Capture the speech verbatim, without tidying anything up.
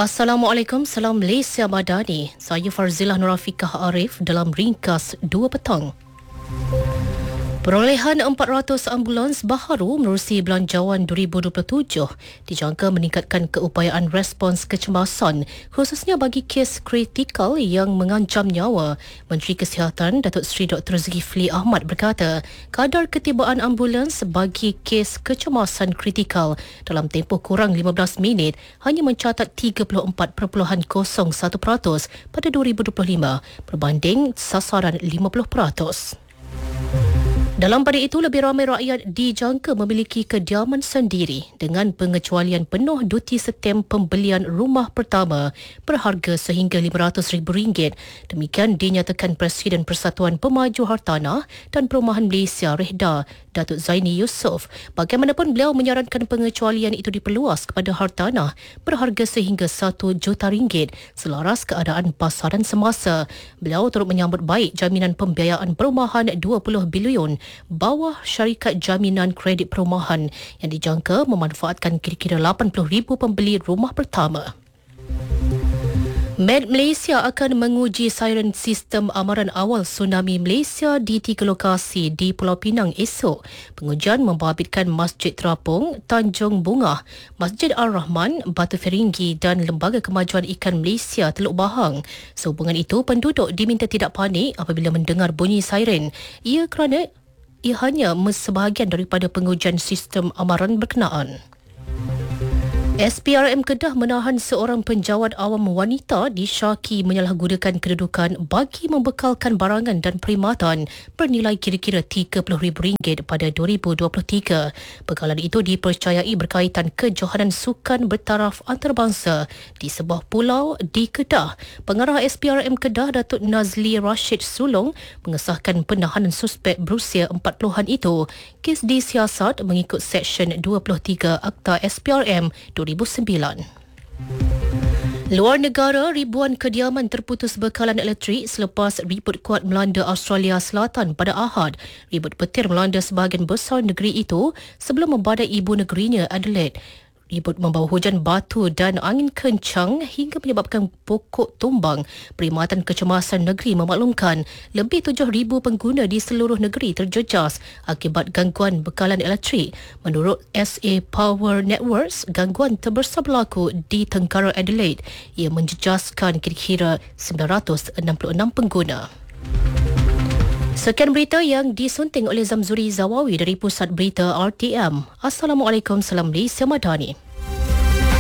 Assalamualaikum, salam Malaysia Madani. Saya Farzilah Nurafikah Arif dalam ringkas dua petang. Perolehan empat ratus ambulans baharu menerusi Belanjawan dua ribu dua puluh tujuh dijangka meningkatkan keupayaan respons kecemasan khususnya bagi kes kritikal yang mengancam nyawa. Menteri Kesihatan Datuk Seri Doktor Zulkifli Ahmad berkata, kadar ketibaan ambulans bagi kes kecemasan kritikal dalam tempoh kurang lima belas minit hanya mencatat tiga puluh empat perpuluhan kosong satu peratus pada dua ribu dua puluh lima berbanding sasaran lima puluh peratus. Dalam pada itu, lebih ramai rakyat dijangka memiliki kediaman sendiri dengan pengecualian penuh duti setem pembelian rumah pertama berharga sehingga lima ratus ribu ringgit. Demikian dinyatakan Presiden Persatuan Pemaju Hartanah dan Perumahan Malaysia Rehda, Datuk Zaini Yusof. Bagaimanapun, beliau menyarankan pengecualian itu diperluas kepada hartanah berharga sehingga satu juta ringgit selaras keadaan pasaran semasa. Beliau turut menyambut baik jaminan pembiayaan perumahan dua puluh bilion bawah syarikat jaminan kredit perumahan yang dijangka memanfaatkan kira-kira lapan puluh ribu pembeli rumah pertama. Med Malaysia akan menguji siren sistem amaran awal tsunami Malaysia di tiga lokasi di Pulau Pinang esok. Pengujian membabitkan Masjid Terapung, Tanjung Bungah, Masjid Ar-Rahman, Batu Feringgi dan Lembaga Kemajuan Ikan Malaysia Teluk Bahang. Sehubungan itu, penduduk diminta tidak panik apabila mendengar bunyi siren. Ia kerana ia hanya sebahagian daripada pengujian sistem amaran berkenaan. S P R M Kedah menahan seorang penjawat awam wanita disyaki menyalahgunakan kedudukan bagi membekalkan barangan dan perkhidmatan bernilai kira-kira tiga puluh ribu ringgit pada dua ribu dua puluh tiga. Bekalan itu dipercayai berkaitan kejohanan sukan bertaraf antarabangsa di sebuah pulau di Kedah. Pengarah S P R M Kedah, Datuk Nazli Rashid Sulong, mengesahkan penahanan suspek berusia empat puluhan itu. Kes disiasat mengikut Seksyen dua puluh tiga Akta S P R M dua ribu sembilan. Luar negara, ribuan kediaman terputus bekalan elektrik selepas ribut kuat melanda Australia Selatan pada Ahad. Ribut petir melanda sebahagian besar negeri itu sebelum membadai ibu negerinya Adelaide. Ribut membawa hujan batu dan angin kencang hingga menyebabkan pokok tumbang. Perkhidmatan Kecemasan Negeri memaklumkan lebih tujuh ribu pengguna di seluruh negeri terjejas akibat gangguan bekalan elektrik. Menurut S A Power Networks, gangguan terbesar berlaku di Tenggara Adelaide. Ia menjejaskan kira-kira sembilan ratus enam puluh enam pengguna. Sekian berita yang disunting oleh Zamzuri Zawawi dari Pusat Berita R T M. Assalamualaikum, salam Malaysia Madani.